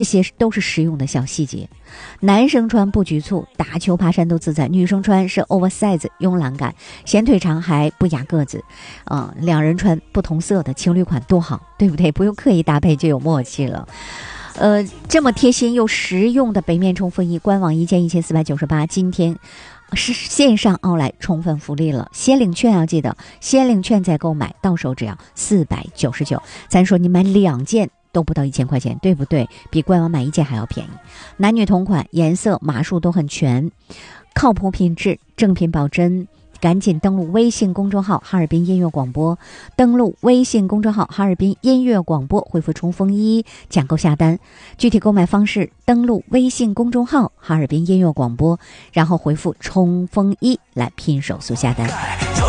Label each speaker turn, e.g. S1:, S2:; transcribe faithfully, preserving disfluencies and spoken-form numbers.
S1: 这些都是实用的小细节。男生穿不局促，打球爬山都自在；女生穿是 oversize 慵懒感，显腿长还不压个子。啊、呃，两人穿不同色的情侣款多好，对不对？不用刻意搭配就有默契了。呃，这么贴心又实用的北面冲锋衣，官网一件一千四百九十八，今天是线上奥莱充分福利了，先领券要记得，先领券再购买，到手只要四百九十九。咱说你买两件都不到一千块钱，对不对？比官网买一件还要便宜。男女同款，颜色码数都很全，靠谱品质，正品保真。赶紧登录微信公众号哈尔滨音乐广播，登录微信公众号哈尔滨音乐广播，回复冲锋衣抢购下单。具体购买方式，登录微信公众号哈尔滨音乐广播，然后回复冲锋衣来拼手速下单。